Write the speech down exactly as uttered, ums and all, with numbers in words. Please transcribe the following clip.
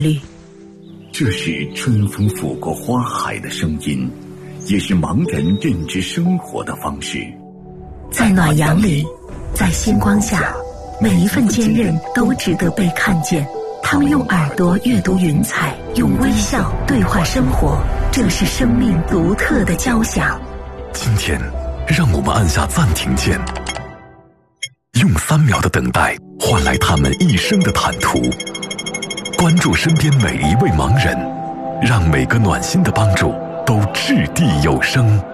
律。 这是春风拂过花海的声音，也是盲人认知生活的方式。 在暖阳里，在星光下，每一份坚韧都值得被看见。他们用耳朵阅读云彩，用微笑对话生活，这是生命独特的交响。 今天，让我们按下暂停键，用三秒的等待换来他们一生的坦途。关注身边每一位盲人，让每个暖心的帮助都掷地有声。